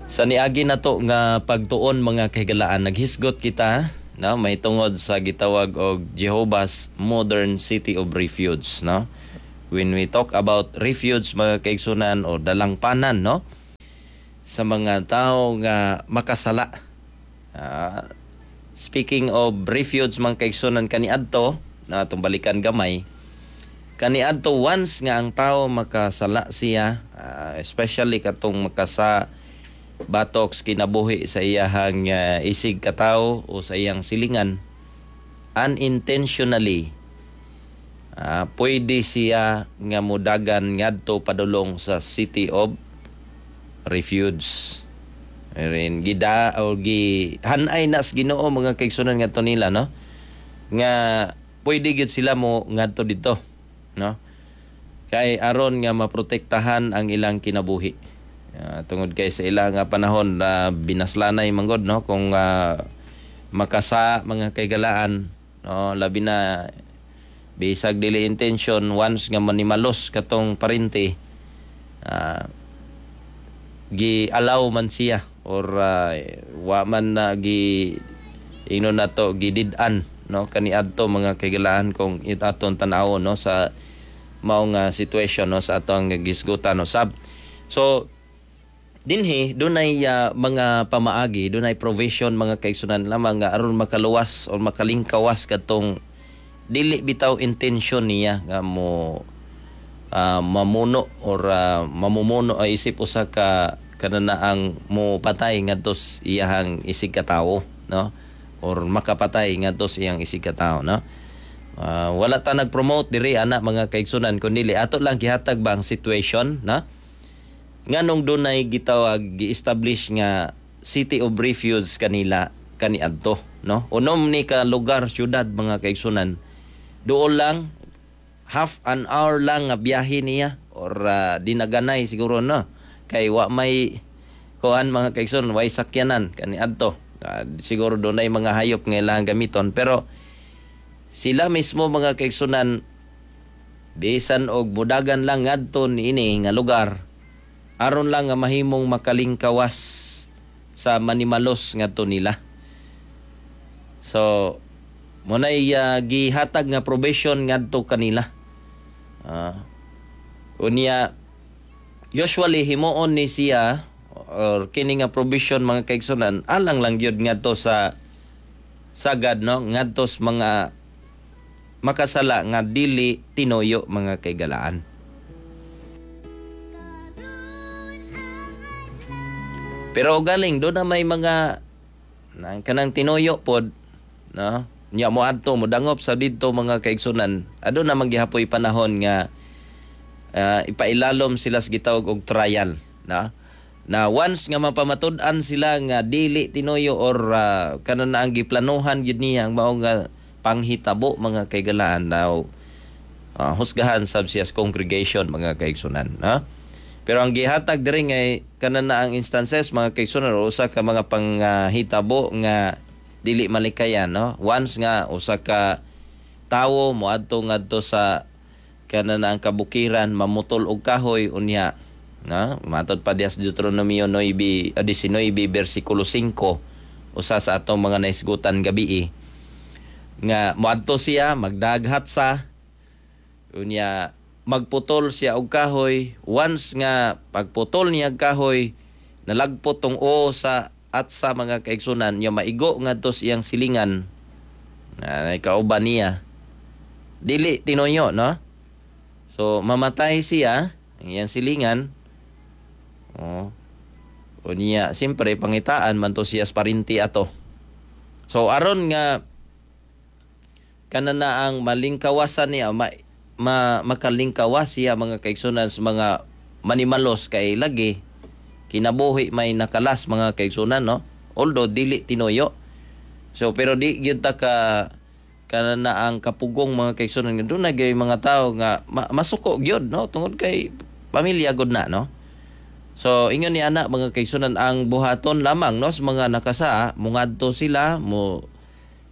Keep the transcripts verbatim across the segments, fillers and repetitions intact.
Sa niagi na to nga pagtuon mga kahigalaan, naghisgot kita no may tungod sa gitawag og Jehovah's Modern City of Refuge, no. When we talk about refuge mga kaigsunan o dalangpanan, no, sa mga tao nga makasala. Uh, speaking of refuge mga kaigsunan, kaniadto na atong balikan gamay, kaniadto once nga ang tao makasala siya, uh, especially katong makasa batoks kinabuhi sa iyahang uh, isig katawo o sa iyang silingan, unintentionally uh, pwede siya nga mudagan ngadto padulong sa City of Refuge. Rin gida o gi hanay nas Ginoo mga kaigsunan ngadto nila, no, nga pwede gyud sila mo ngadto dito, no, kay aron nga maprotektahan ang ilang kinabuhi. Uh, tungod kay sa ilang uh, panahon na uh, binaslanay manggod, no, kung uh, makasa mga kaigalaan, no, labi na bisag dili intention once nga manimalos katong parente, uh, gi allow man siya or uh, wa man na uh, gi ino na to gidid-an, no, kaniadto mga kaigalaan kung itaton tan-aw, no, sa maong uh, situation, no, sa atong gisgutan, no, sab. So dinhi dunay uh, mga pamaagi, dunay provision mga kaigsunan lamang nga aron makaluwas o makalingkawas katong dili bitaw intention niya nga mo uh, mamuno or uh, mamumuno ay isip usa ka kanana ang mo patay ngadto iyahang isig katawo, no, or makapatay ngadto iyang isig katawo, no. Uh, wala ta nag-promote diri ana mga kaigsunan kundi ato lang gihatag ba ang situation, na nganong dunay gitawag gi-establish nga City of Refuge kanila kaniadto, no. Unom ni ka lugar syudad mga kaigsunan, dool lang half an hour lang nga biyahe niya or uh, dinaganay siguro, no, kay wa may kuan mga kaigsunan, way sakyanan kaniadto. Uh, siguro dunay mga hayop nga ilang gamiton, pero sila mismo mga kaigsunan bisan og mudagan lang ngadto niini nga lugar aron lang nga mahimong makalingkawas sa manimalos ngadto nila. So munay uh, gihatag nga provision ngadto kanila. Uh, unya usually himuon ni siya or kini nga provision mga kaigsunan alang lang gyud ngadto sa sagad, no, ngadto sa mga makasala nga dili tinuyo mga kaigalaan. Pero galing do na may mga nang kanang tinuyo pod, no, nya mo adto mo dangop sa didto mga kaigsunan, ado na maggihapoy panahon nga uh, ipailalom sila sa gitawag og trial, na na once nga mapamatud-an sila nga dili tinuyo or uh, kanon na ang giplanuhan gyud niya ang mao nga panghitabo mga kaigalaan daw uh, husgahan sab siya sa congregation mga kaigsunan, ha. Pero ang gihatag diri nga kanan na ang instances mga kaigsunan usa ka mga panghitabo uh, nga dili malikayan, no. Once nga usa ka tawo moadto ngadto sa kanan na ang kabukiran mamutol og kahoy unya, no, matod pa dias Deuteronomio nine nineteen bersikulo five usa sa atong mga naisgutan gabi nga moadto siya magdaghat sa unya magputol siya og kahoy. Once nga pagputol niya og kahoy nalagpot tong o sa at sa mga kaigsunan niya maigo ngadto siyang silingan na kauban niya dili tinuyo, no. So mamatay siya ang iyang silingan. Oh. O niya siyempre pangitaan man to siya sa parinti ato. So aron nga kanana ang malingkawasan niya ma, ma makalingkawas siya mga kaigsunan sa mga manimalos kay lagi kinabuhi may nakalas mga kaigsunan, no, although dili tinuyo. So pero di gyud ta ka kanana ang kapugong mga kaigsunan nga dunay gay mga tawo nga ma, masuko gyud, no, tungod kay pamilya gud na, no. So ingon ni ana mga kaigsunan ang buhaton lamang, no, sa mga nakasa mungadto sila mo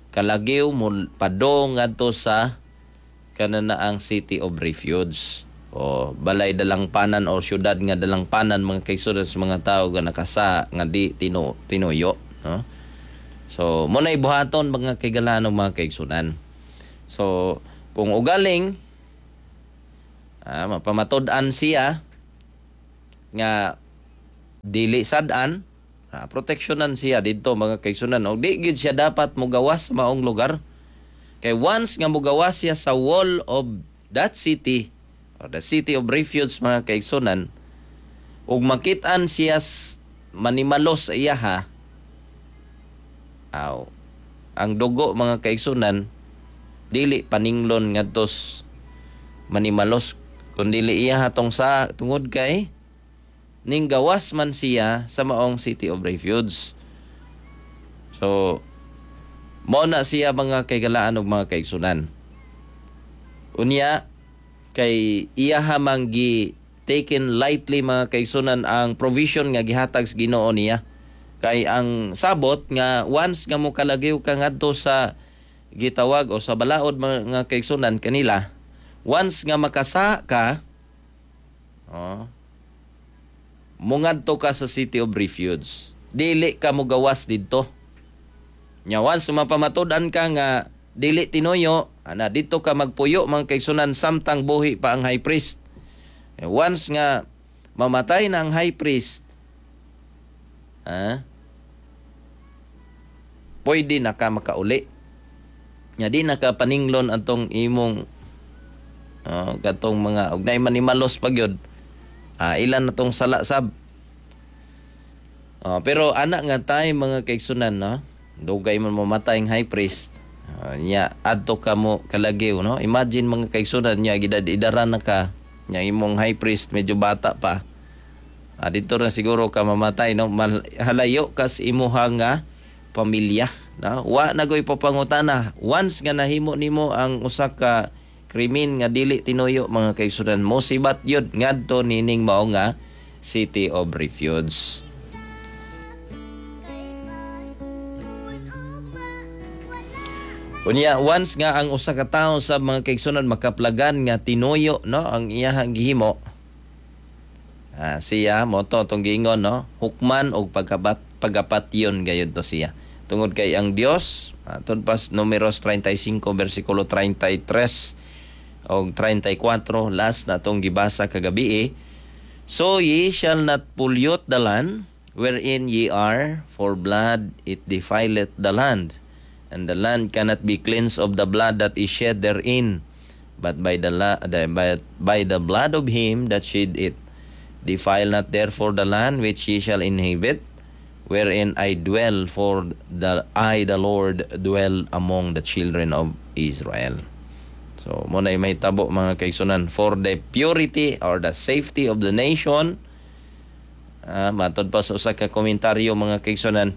kalagiw mo padong ngadto sa kanana ang City of Refuge. o balay dalangpanan o syudad nga dalangpanan mga kaigsunan sa mga tao nga nakasa nga di tino, tinuyo, no? So mo na ibuhaton mga kaigalaan ng mga kaigsunan. So kung ugaling ah, mapamatod-an siya nga dili sad-an, ah, proteksyonan siya dito mga kaigsunan, o di gid siya dapat mugawas sa maong lugar. Kay once nga mugawas siya sa wall of that city or the city of refuge mga kaigsunan, ug makit-an siya manimalos sa iya ha, aw, ang dugo mga kaigsunan dili paninglon ngadtos manimalos, kundili iya hatong sa tungod kay ning gawas man siya sa maong city of refuge. So mao na siya mga kaigalaan og mga kaigsunan. Unya kay iya hamang gi taken lightly mga kaigsunan ang provision nga gihatag sa Ginoo niya. Kay ang sabot nga once nga mo kalagyo ka ngadto sa gitawag o sa balaod mga kaigsunan kanila, once nga makasa ka, oh, mungadto ka sa city of refuge, dili ka mo gawas didto. Nya once mapamatod-an ka nga dili tinuyo, ana dito ka magpuyo mga kaigsunan samtang buhi pa ang high priest. E once nga mamatay na ang high priest, ah, pwede na ka makauli. Nya di na ka paninglon atong imong uh, katong mga ugnay manimalos pagyod. Ah, ilan na tong salasab. Uh, pero anak nga tay mga kaigsunan, no? Dugay man mamatay ang high priest. Uh, nya adto ka mo kalagyo, no? Imagine mga kaigsunan nya gidad-idaran na ka, nya imong high priest medyo bata pa. Ah, dito na siguro ka mamatay, no? Mal- halayo kas imuha nga pamilya, no? Wa na goy papangutana. Once nga nahimo nimo ang usa ka krimen nga dili tinuyo mga kaigsunan, mo sibat yun ngadto nining mao nga city of refuge. Unya once nga ang usa ka tawo sa mga kaigsunan makaplagan nga tinuyo, no, ang iyahang gihimo, ah, siya mo to tong giingon, no, hukman og pagapat pagapatyon gayud to siya. Tungod kay ang Dios, aton pas Números thirty-five versikulo thirty-three og thirty-four, last na tong gibasa kagabi, eh. So ye shall not pollute the land wherein ye are, for blood it defileth the land, and the land cannot be cleansed of the blood that is shed therein, but by the la- the, by, by the blood of him that shed it. Defile not therefore the land which ye shall inhabit, wherein I dwell, for the I the Lord dwell among the children of Israel. So mo na may tabo mga kaigsunan, for the purity or the safety of the nation. Ah, matod pa sa usa ka komentaryo mga kaigsunan,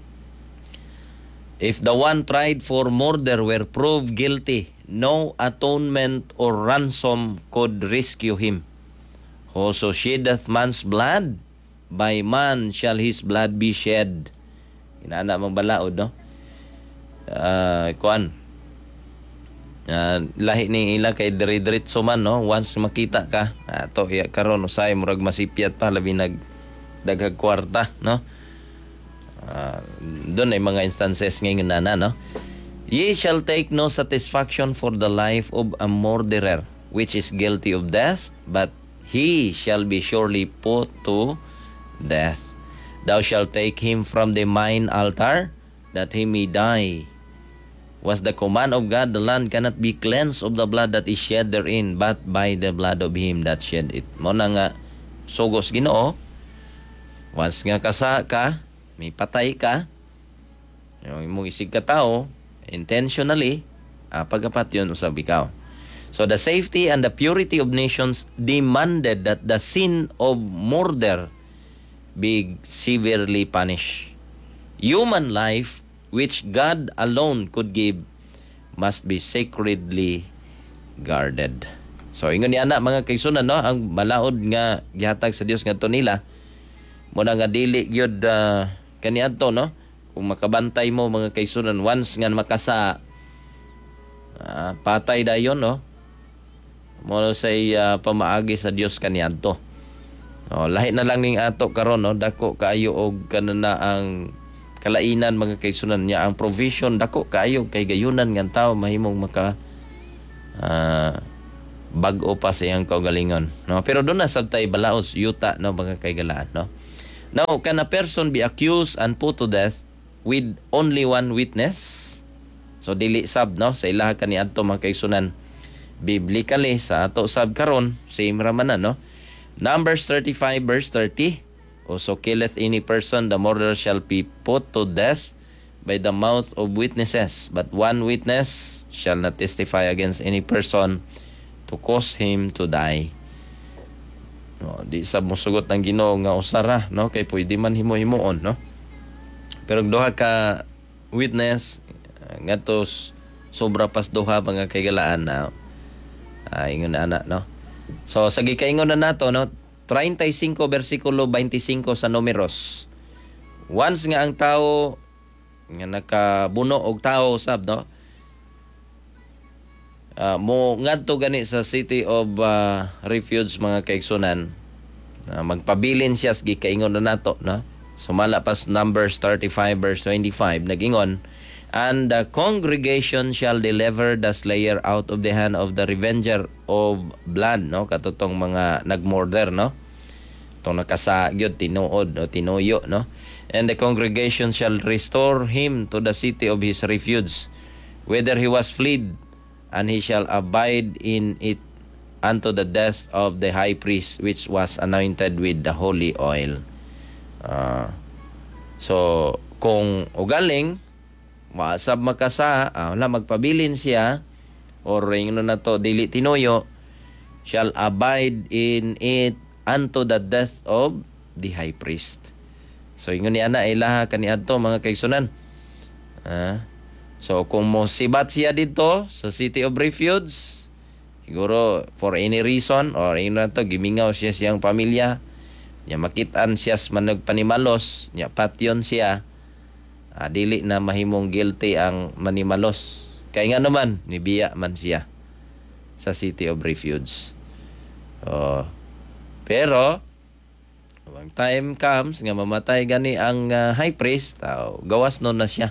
if the one tried for murder were proved guilty, no atonement or ransom could rescue him. Whoso sheddeth man's blood, by man shall his blood be shed. Inaana mong balaod, no? Uh, kuan. Uh, lahi ni ila kay diri-diritso man, no? Once makita ka, ato iya karon usay murag masipyat pa labi nag daghag kwarta, no? Uh, doon ay mga instances ngayon na na, no? Ye shall take no satisfaction for the life of a murderer, which is guilty of death, but he shall be surely put to death. Thou shalt take him from the mine altar, that he may die. Was the command of God, the land cannot be cleansed of the blood that is shed therein, but by the blood of him that shed it. Mo na nga sugos Ginoo, once nga kasa ka, may patay ka, yung imong isig ka tao, intentionally, ah, pagapat yun usab ikaw. So the safety and the purity of nations demanded that the sin of murder be severely punished. Human life, which God alone could give, must be sacredly guarded. So ingon ni ana mga kaigsunan, no, ang balaod nga gihatag sa Dios ngadto nila, muna nga dili gyud uh, kaniadto, no, kung makabantay mo mga kaigsunan, once nga makasa, uh, patay dayon, no, mo say uh, pamaagi sa Dios kaniadto. No, lahi na lang ning ato karon no, dako kaayo og kanana ang kalainan mga kaigsunan niya, ang provision dako kaayo kay gayunan nga tawo mahimong maka uh, bag-o pa sa iyang kaugalingon, no? Pero doon na sabtay balaos yuta no mga kaigalaan, no? Now, can a person be accused and put to death with only one witness? So dili sab no sa ilaha kaniadto mga kaigsunan biblically sa ato sab karon same ra man na, no? Numbers thirty-five verse thirty, "Whoso killeth any person, the murderer shall be put to death by the mouth of witnesses, but one witness shall not testify against any person to cause him to die." No, di sa musugot ng Ginoo nga usara, no, kay pwede man himo-himoon, no? Pero duha ka witness ngatos sobra pas duha mga kaigalaan na ay ingon na ana, no? So sa gikaingon na nato, no, thirty-five bersikulo twenty-five sa Numeros. Once nga ang tao nga nakabuno og tao sab, no, Uh, mo ngadto gani sa city of uh, refuge mga kaigsunan, uh, magpabilin siya gi kaingon na nato, no? Sumala pas Numbers thirty-five verse twenty-five nagingon, "And the congregation shall deliver the slayer out of the hand of the revenger of blood," no, katutong mga nagmurder, no, tong nakasagyod tinuod o tinuyo, no, "And the congregation shall restore him to the city of his refuge, whether he was fled, and he shall abide in it unto the death of the high priest which was anointed with the holy oil." Uh, so kung ugaling maasab makasa, ah, wala magpabilin siya or ingno na to dili tinuyo, shall abide in it unto the death of the high priest. So ingon ni ana ilaha kaniadto mga kaigsunan. Ah, so kung mo sibat siya dito sa City of Refuge, siguro for any reason or ino na to gimingaw siya siyang pamilya, nya makitaan siya manag panimalos, nya patyon siya, ah, dili na mahimong guilty ang manimalos. Kaya nga naman nibiya man siya sa City of Refuge. Oh, pero ang time comes nga mamatay gani ang uh, high priest, oh, gawas no na siya.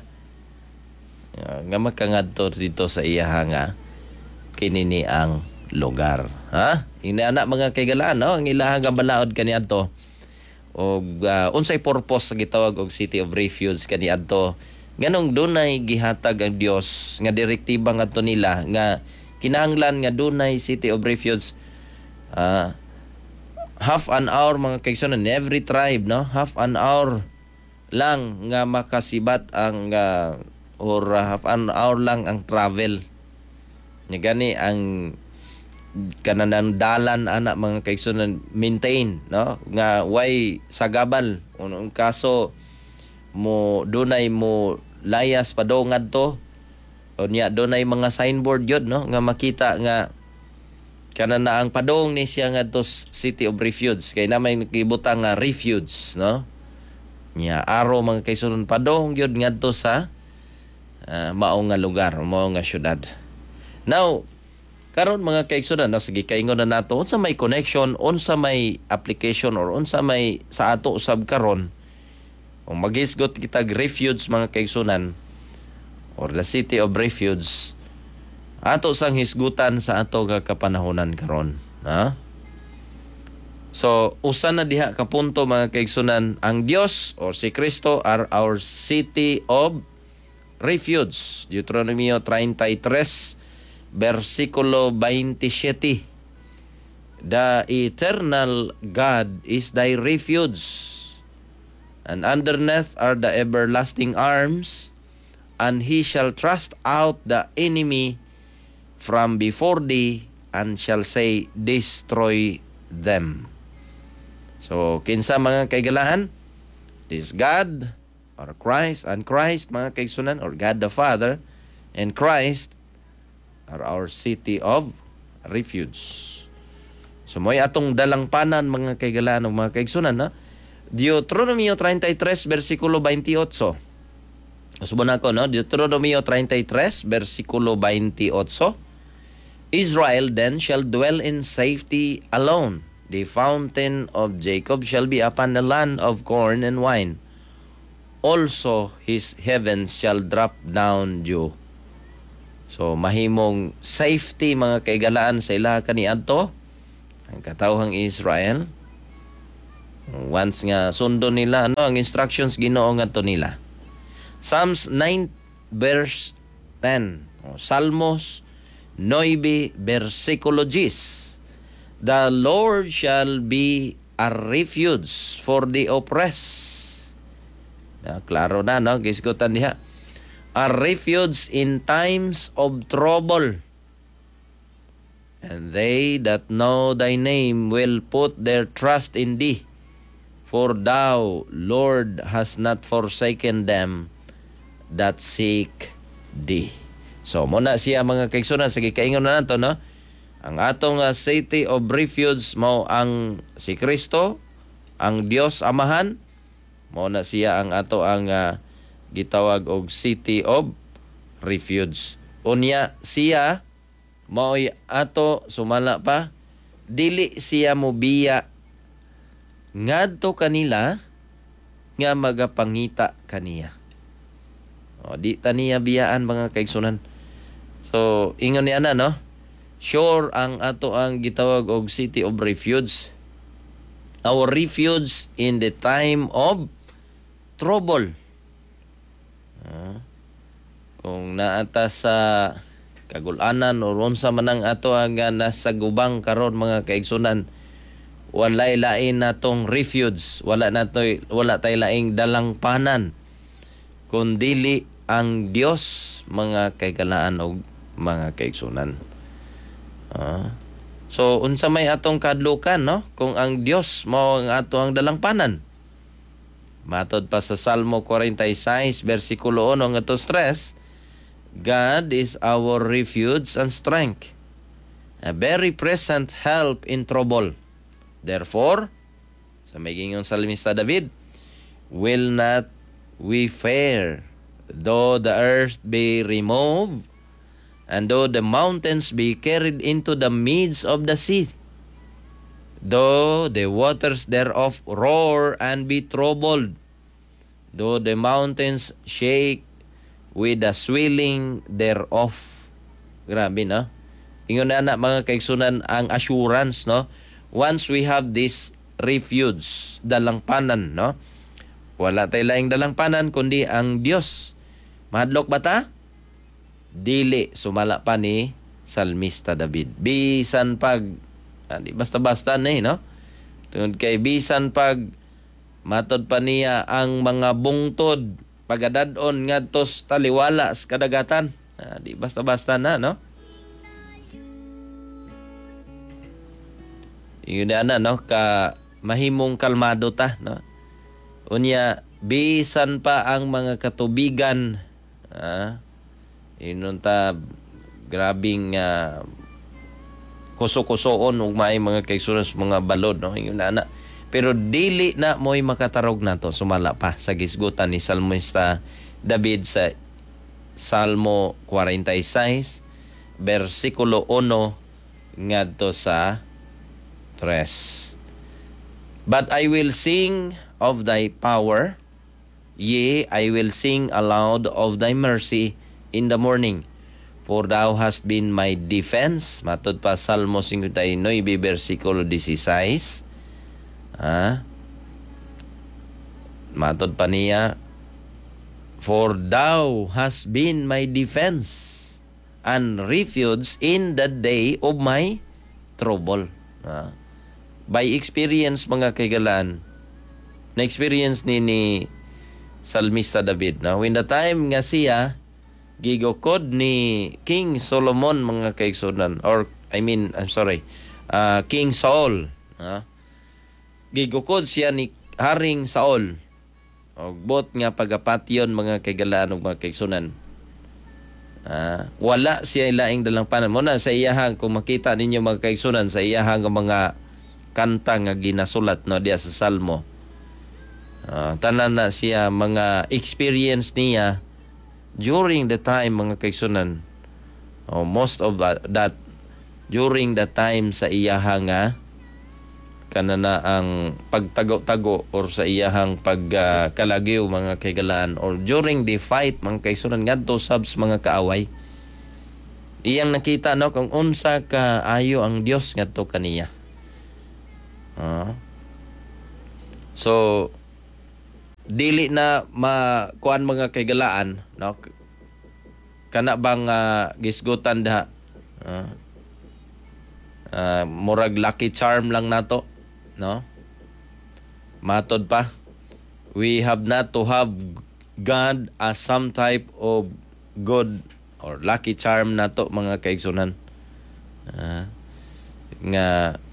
Uh, nga makangadto dito sa iyaha nga kinini ang lugar, ha? Ina anak mga kaigalaan, no, ang ilaha nga balaod kaniadto og uh, unsay purpose sa gitawag og City of Refuge kaniadto, nganong dunay gihatag ang Dios nga direktiba ngadto nila nga kinahanglan nga dunay City of Refuge, uh, half an hour mga kaigsunan every tribe, no, half an hour lang nga makasibat ang uh, or uh, half an hour lang ang travel. Nya gani ang kananang dalan ana mga kaigsunan maintain, no, nga way sagabal unong kaso mo dunay mo layas padong ngadto o nya dunay mga signboard yun, no, nga makita nga kanana ang padong ni siya ngadto City of Refuge kay na may nakibutang nga refuge, no, nya aro mga kaigsunan padong yun ngadto sa Uh, mao nga lugar, mao nga syudad. Now, karon mga kaigsunan, no, sige kaingon na nato unsa may connection, unsa may application or unsa may sa ato usab karon kung magisgot kita refuge mga kaigsunan or the City of Refuge ato sang hisgutan sa ato nga kapanahonan karon, ha? So usa na diha ka punto mga kaigsunan, ang Dios or si Kristo are our City of Refuge. Deuteronomio thirty-three versikulo twenty-seven, "The eternal God is thy refuge, and underneath are the everlasting arms, and he shall thrust out the enemy from before thee, and shall say, destroy them." So kinsa mga kaigalaan? This God or Christ and Christ mga kaigsunan, or God the Father and Christ are our City of Refuge. So mo'y atong dalangpanan mga kaigalaan ng mga kaigsunan, na Deuteronomio thirty-three versikulo twenty-eight. Subon ako, no, Deuteronomio thirty-three versikulo twenty-eight, Israel then shall dwell in safety alone. The fountain of Jacob shall be upon the land of corn and wine. Also his heavens shall drop down dew. So mahimong safety mga kaigalaan sa ilaha kaniadto ang katawhang Israel. Once nga sundo nila ano ang instructions Ginoo ngadto nila. Psalms nine verse ten. O, Salmos nine versikulo ten. The Lord shall be a refuge for the oppressed. Na, klaro na, no? Gisgutan niya. A refuge in times of trouble. And they that know thy name will put their trust in thee. For thou, Lord, hast not forsaken them that seek thee. So, muna siya mga kaigsunan, sige kaingon na nato, no? Ang atong uh, city of refuge mo ang si Kristo, ang Dios Amahan, mo na siya ang ato ang uh, gitawag og city of refuge. Unya siya mao'y ato sumala pa dili siya mo biya ngadto kanila nga magapangita kaniya. O di taniya biyaan mga kaigsunan. So ingon niya na, no? Sure ang ato ang gitawag og city of refuge. Our refuge in the time of trouble. Uh, kung naata sa kagulanan o unsa man ang ato ang nasa gubang karon mga kaigsunan, walay lain natong refuge, wala natoy wala tay laing dalangpanan kundili ang Dios mga kaigalaan og mga kaigsunan. Uh, so unsa may atong kadlukan, no? Kung ang Dios mao ang ato ang dalangpanan. Matod pa sa Salmo forty-six versikulo one nga to stress, God is our refuge and strength, a very present help in trouble. Therefore, sa maging salmista David, will not we fear, though the earth be removed, and though the mountains be carried into the midst of the sea, though the waters thereof roar and be troubled, though the mountains shake with the swelling thereof. Grabe, no? Ingon na na mga kaigsunan ang assurance, no? Once we have this refuge, dalangpanan, no? Wala tayo laing dalangpanan kundi ang Dios. Mahadlok ba ta? Dili sumala pa ni salmista David. Bisan pag ah, di basta-basta na eh, no? Tungod kay bisan pag matod pa niya ang mga bungtod pagadadon ngadtos taliwala sa kadagatan. Ah, di basta-basta na, no? Yun na, no? Ka mahimong kalmado ta, no? Unya, bisan pa ang mga katubigan, ah, inon ta, grabing uh, kuso-kusoon ug may mga kaigsunan mga balod, no? Yun na, na. Pero dili na mo'y makatarog na to, sumala pa sa gisgutan ni Salmista David sa Salmo forty-six, versikulo one ngadto sa three. But I will sing of thy power, yea, I will sing aloud of thy mercy in the morning. For thou hast been my defense. Matod pa Salmo fifty-nine, versikulo sixteen. Ah, matod pa niya, for thou hast been my defense and refuge in the day of my trouble. Ah, by experience mga kaigalaan, na-experience ni ni Salmista David, na when the time nga siya gigukod ni King Solomon mga kaigsunan, or I mean, I'm sorry, uh, King Saul, ah, gigukod siya ni Haring Saul, og bot nga pagapatyon mga kaigalaan ug mga kaigsunan. Ah, wala siya ilaing dalangpanan mo na sa iyahang, kung makita ninyo mga kaigsunan sa iyahang mga kanta nga ginasulat, no, diya sa Salmo. Uh, tanan na siya mga experience niya during the time mga kaigsunan. Oh, most of that during the time sa iyahang nga kanana ang pagtago-tago or sa iyahang pagkalagyo mga kaigalaan or during the fight mga kaigsunan ngadto subs mga kaaway iyang nakita no kung unsa ka ayo ang Dios ngadto kaniya. Ah. So dili na makuan mga kaigalaan no kana bang uh, gisgutan da uh, uh, murag lucky charm lang nato no matod pa we have not to have God as some type of good or lucky charm nato mga kaigsunan uh, nga